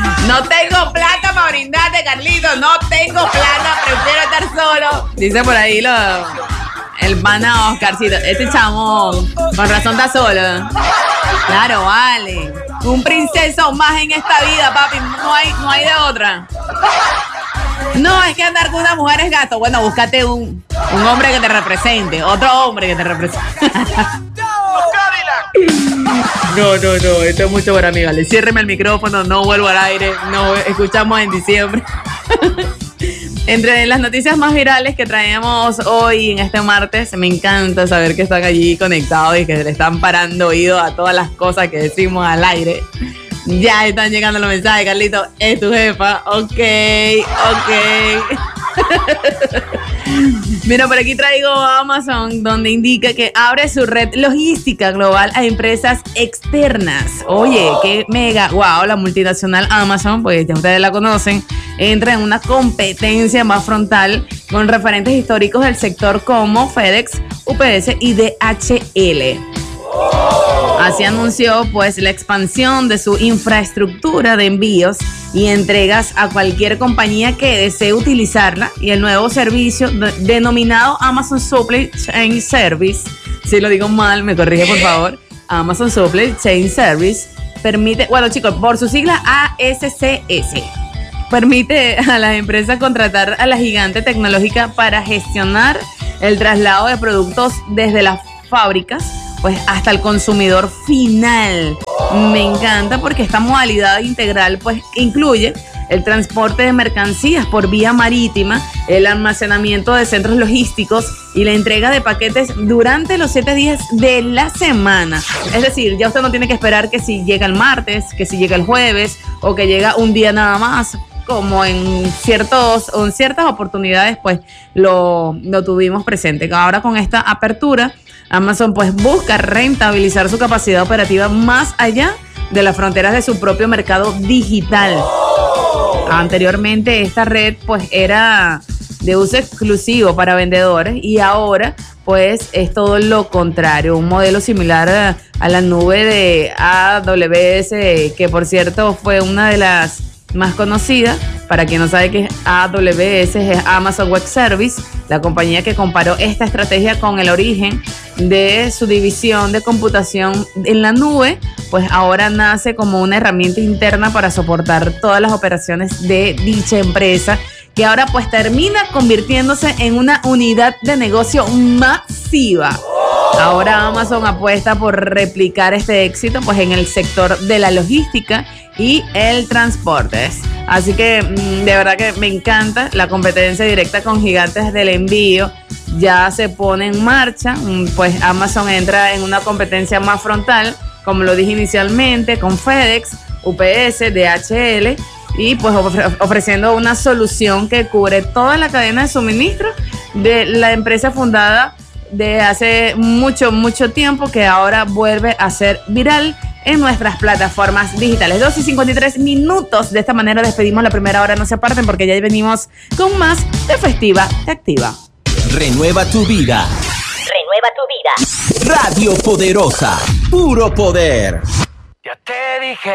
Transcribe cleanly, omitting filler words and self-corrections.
No tengo plata para brindarte, Carlito. No tengo plata, prefiero estar solo. Dice por ahí el pana Oscarcito. Este chamo, con razón está solo. Claro, vale. Un princeso más en esta vida, papi. No hay de otra. No, es que andar con una mujer es gasto. Bueno, búscate un hombre que te represente. Otro hombre que te represente. No, esto es mucho para mí, vale. Ciérreme el micrófono, no vuelvo al aire. No, escuchamos en diciembre. Entre las noticias más virales que traemos hoy en este martes, me encanta saber que están allí conectados y que le están parando oído a todas las cosas que decimos al aire. Ya están llegando los mensajes, Carlito. Es tu jefa. Ok. Mira, por aquí traigo Amazon, donde indica que abre su red logística global a empresas externas. Oye, qué mega, wow, la multinacional Amazon, pues ya ustedes la conocen, entra en una competencia más frontal con referentes históricos del sector como FedEx, UPS y DHL. Así anunció pues la expansión de su infraestructura de envíos y entregas a cualquier compañía que desee utilizarla, y el nuevo servicio denominado Amazon Supply Chain Service, si lo digo mal me corrige por favor, Amazon Supply Chain Service permite, bueno chicos, por su sigla ASCS, permite a las empresas contratar a la gigante tecnológica para gestionar el traslado de productos desde las fábricas pues hasta el consumidor final. Me encanta porque esta modalidad integral pues incluye el transporte de mercancías por vía marítima, el almacenamiento de centros logísticos y la entrega de paquetes durante los 7 días de la semana. Es decir, ya usted no tiene que esperar que si llega el martes, que si llega el jueves o que llega un día nada más, como en ciertas oportunidades pues lo tuvimos presente. Ahora con esta apertura, Amazon pues busca rentabilizar su capacidad operativa más allá de las fronteras de su propio mercado digital. Anteriormente esta red pues era de uso exclusivo para vendedores y ahora pues es todo lo contrario, un modelo similar a la nube de AWS, que por cierto fue una de las más conocidas. Para quien no sabe qué es AWS, es Amazon Web Service, la compañía que comparó esta estrategia con el origen de su división de computación en la nube, pues ahora nace como una herramienta interna para soportar todas las operaciones de dicha empresa, que ahora pues termina convirtiéndose en una unidad de negocio masiva. Ahora Amazon apuesta por replicar este éxito pues en el sector de la logística y el transporte. Así que de verdad que me encanta la competencia directa con gigantes del envío. Ya se pone en marcha, pues Amazon entra en una competencia más frontal, como lo dije inicialmente, con FedEx, UPS, DHL, y pues ofreciendo una solución que cubre toda la cadena de suministro de la empresa fundada de hace mucho tiempo, que ahora vuelve a ser viral en nuestras plataformas digitales. 2:53. De esta manera despedimos la primera hora. No se aparten porque ya venimos con más de Festiva Te Activa. Renueva tu vida. Renueva tu vida. Radio Poderosa. Puro poder. Ya te dije.